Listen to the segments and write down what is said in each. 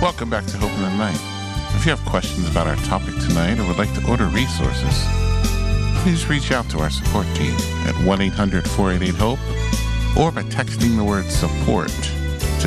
Welcome back to Hope in the Night. If you have questions about our topic tonight or would like to order resources, please reach out to our support team at 1-800-488-HOPE or by texting the word support to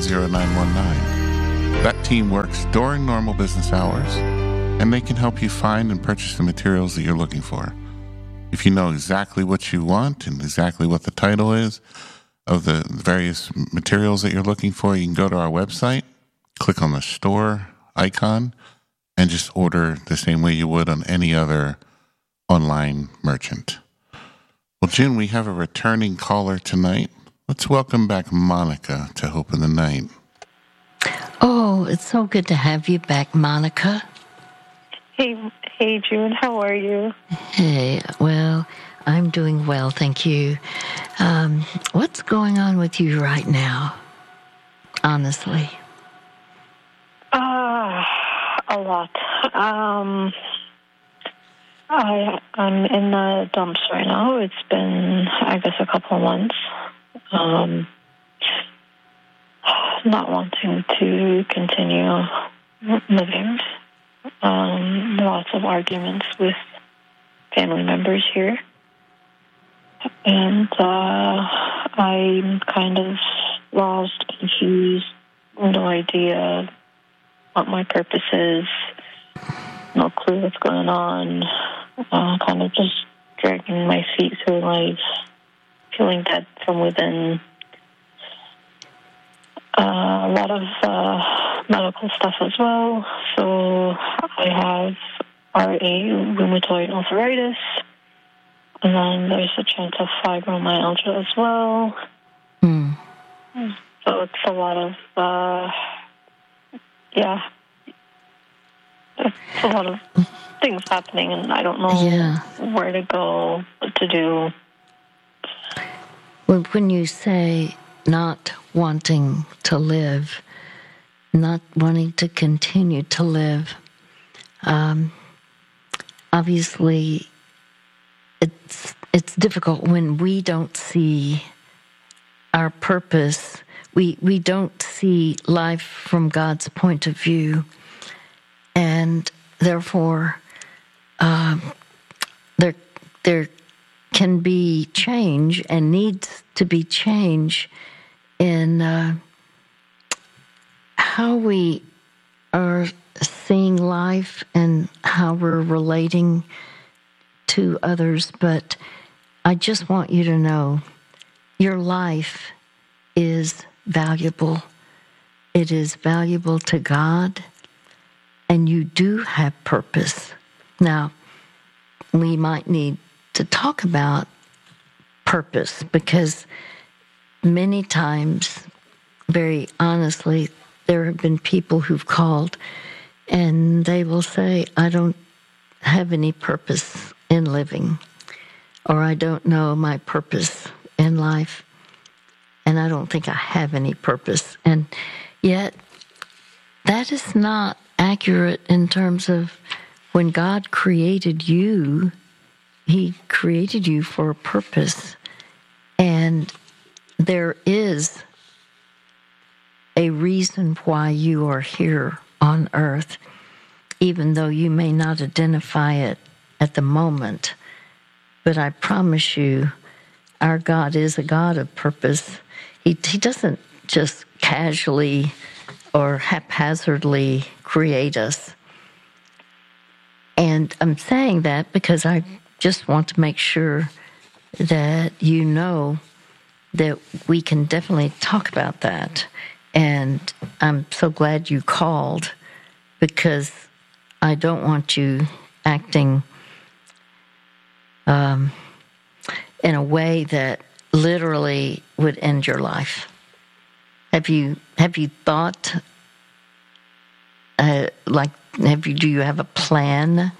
70919. That team works during normal business hours, and they can help you find and purchase the materials that you're looking for. If you know exactly what you want and exactly what the title is of the various materials that you're looking for, you can go to our website, click on the store icon, and just order the same way you would on any other online merchant. Well, June, we have a returning caller tonight. Let's welcome back Monica to Hope in the Night. Oh, it's so good to have you back, Monica. Hey, June, how are you? Hey, well, I'm doing well, thank you. What's going on with you right now, honestly? A lot. I'm in the dumps right now. It's been, I guess, a couple of months. Not wanting to continue living. Lots of arguments with family members here. And I'm kind of lost, confused, no idea what my purpose is, no clue what's going on, kind of just dragging my feet through life, feeling dead from within. A lot of medical stuff as well. So I have RA, rheumatoid arthritis, and then there's a chance of fibromyalgia as well. So it's a lot of, it's a lot of things happening, and I don't know where to go, what to do. Well, when you say not wanting to live, not wanting to continue to live, obviously it's difficult when we don't see our purpose. We don't see life from God's point of view, and therefore there can be change and needs to be change in how we are seeing life and how we're relating to others. But I just want you to know your life is valuable. It is valuable to God, and you do have purpose. Now, we might need to talk about purpose, because many times, very honestly, there have been people who've called and they will say, I don't have any purpose in living, or I don't know my purpose in life, and I don't think I have any purpose. And yet, that is not accurate in terms of when God created you, He created you for a purpose. And there is a reason why you are here on earth, even though you may not identify it at the moment. But I promise you, our God is a God of purpose. He doesn't just casually or haphazardly create us. And I'm saying that because I just want to make sure that you know that we can definitely talk about that. And I'm so glad you called, because I don't want you acting in a way that literally would end your life. Have you thought, do you have a plan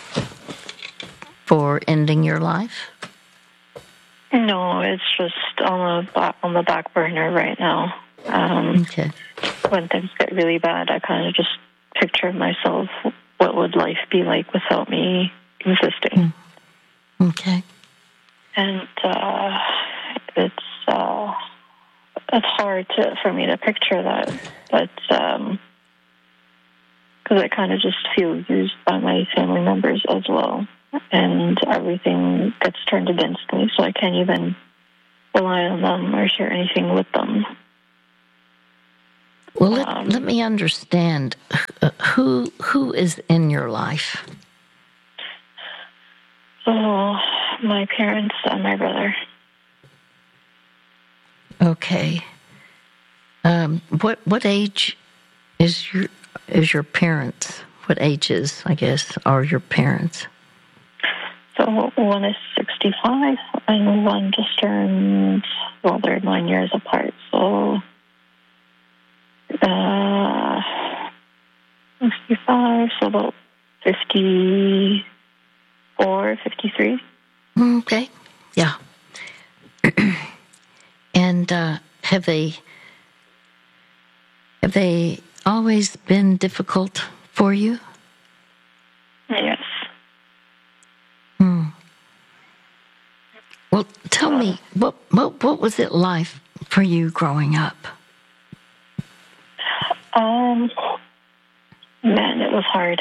for ending your life? No, it's just on the back burner right now. Okay. When things get really bad, I kind of just picture myself, what would life be like without me existing? Okay. And it's hard for me to picture that, but because I kind of just feel used by my family members as well. And everything gets turned against me, so I can't even rely on them or share anything with them. Well, let me understand. Who is in your life? So, my parents and my brother. Okay. What age is your parents? What ages, I guess, are your parents? So one is 65, and one just turned, well, they're 9 years apart. So 65, so about 54, 53. Okay, yeah. And have they always been difficult for you? Yes. Well, tell me, what was it like for you growing up? Man, it was hard.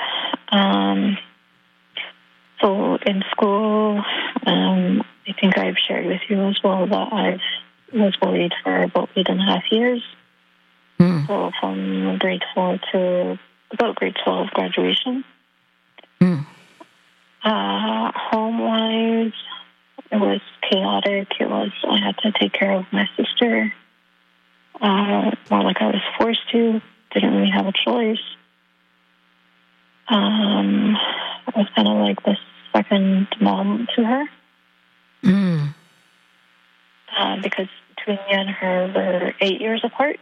So in school, I think I've shared with you as well that I was bullied for about 8.5 years. So from grade 4 to about grade 12 graduation. Home-wise, it was chaotic. I had to take care of my sister. More like I was forced to. Didn't really have a choice. I was kind of like the second mom to her. Because between me and her, we're 8 years apart.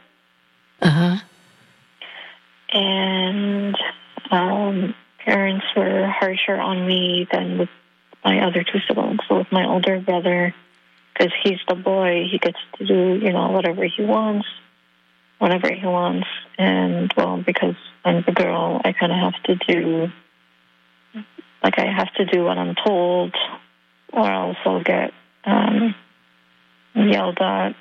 And parents were harsher on me than with my other two siblings. So with my older brother, because he's the boy, he gets to do, whatever he wants, whenever he wants. And, well, because I'm the girl, I kind of have to do, I have to do what I'm told, or else I'll get yelled at.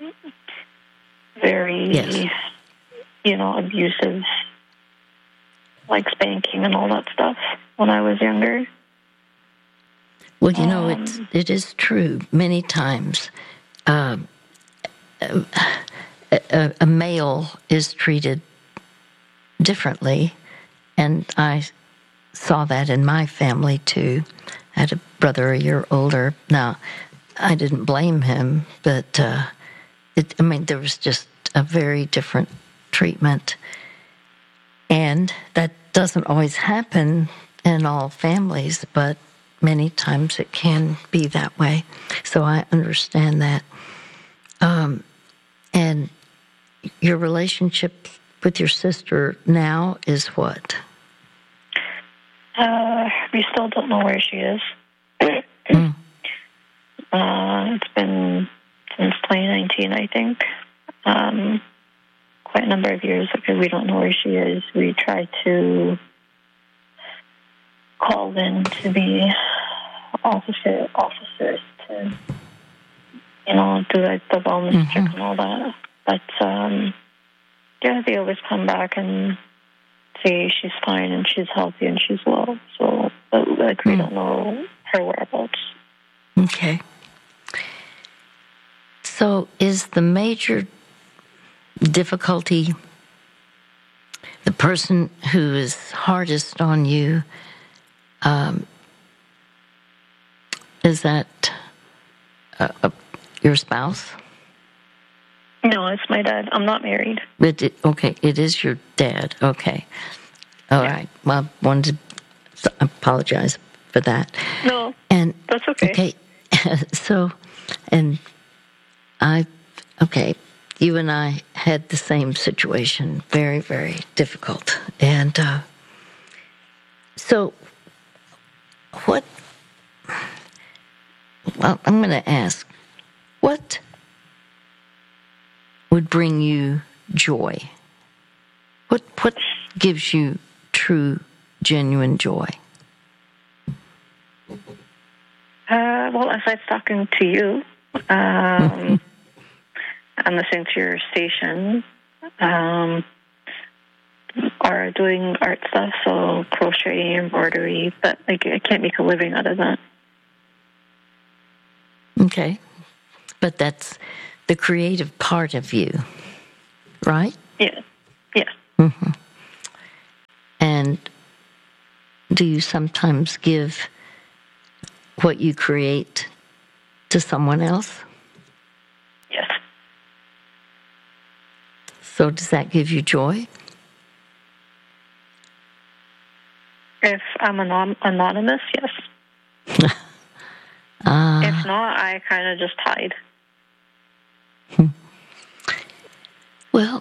Very, abusive, like spanking and all that stuff when I was younger. Well, it is true. Many times a male is treated differently, and I saw that in my family too. I had a brother a year older. Now, I didn't blame him, but there was just a very different treatment. And that doesn't always happen in all families, but many times it can be that way. So I understand that. And your relationship with your sister now is what? We still don't know where she is. It's been since 2019, I think. Quite a number of years. Okay, we don't know where she is. We tried to call in to the officers to, do like the wellness check and all that. But they always come back and say she's fine and she's healthy and she's well. So, we don't know her whereabouts. Okay. So, is the major difficulty the person who is hardest on you? Is that your spouse? No, it's my dad. I'm not married. Okay, it is your dad. Okay. All right. Well, I wanted to apologize for that. No, that's okay. Okay. So, and you and I had the same situation. Very, very difficult. And so, I'm going to ask, what would bring you joy? What gives you true, genuine joy? Well, aside talking to you, and listening to your station, or doing art stuff, so crochet, embroidery, but I can't make a living out of that. Okay. But that's the creative part of you, right? Yeah. Yeah. Mm-hmm. And do you sometimes give what you create to someone else? Yes. So does that give you joy? If I'm anonymous, yes. If not, I kind of just hide. Well,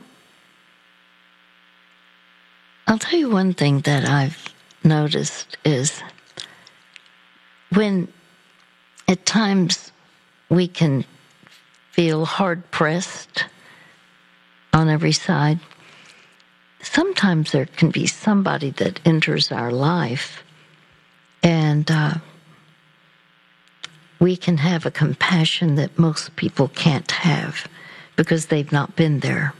I'll tell you one thing that I've noticed is when at times we can feel hard-pressed on every side, sometimes there can be somebody that enters our life and we can have a compassion that most people can't have because they've not been there.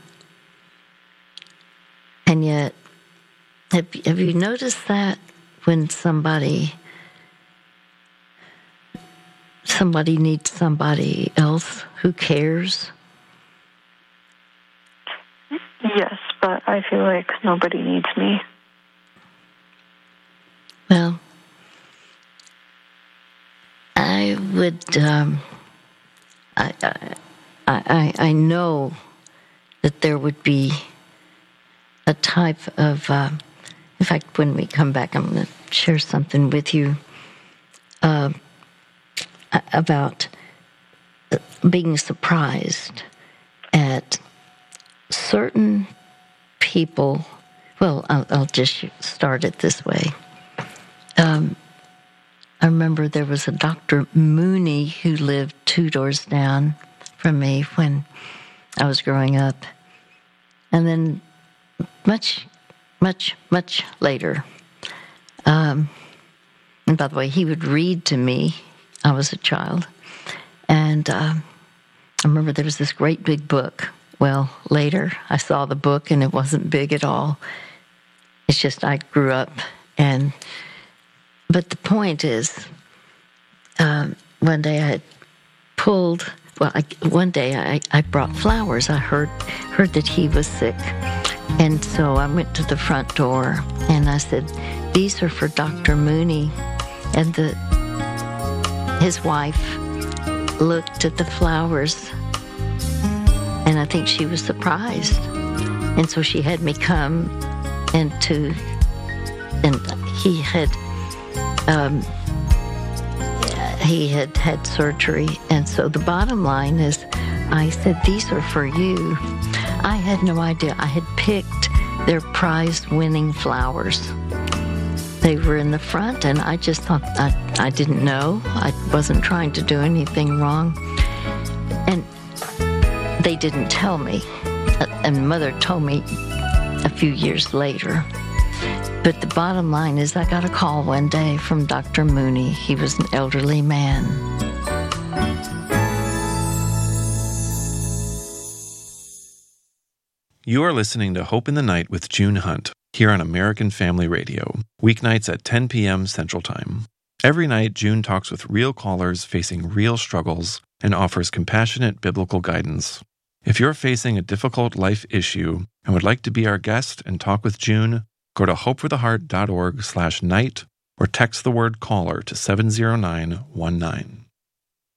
And yet, have you noticed that when somebody needs somebody else who cares? Yes, but I feel like nobody needs me. Well, I would. I know that there would be a type of. In fact, when we come back, I'm going to share something with you about being surprised at certain people. Well, I'll just start it this way. I remember there was a Dr. Mooney who lived 2 doors down from me when I was growing up. And then much later, and by the way, he would read to me. I was a child. And I remember there was this great big book. Well, later I saw the book and it wasn't big at all. It's just I grew up but the point is, one day I had one day I brought flowers. I heard that he was sick. And so I went to the front door and I said, "These are for Dr. Mooney." And his wife looked at the flowers and I think she was surprised. And so she had me come and he had surgery. And so the bottom line is, I said, "These are for you." I had no idea. I had picked their prize-winning flowers. They were in the front, and I just thought, I didn't know. I wasn't trying to do anything wrong. And they didn't tell me. And Mother told me a few years later. But the bottom line is I got a call one day from Dr. Mooney. He was an elderly man. You are listening to Hope in the Night with June Hunt, here on American Family Radio, weeknights at 10 p.m. Central Time. Every night, June talks with real callers facing real struggles and offers compassionate biblical guidance. If you're facing a difficult life issue and would like to be our guest and talk with June, go to hopefortheheart.org/night or text the word caller to 70919.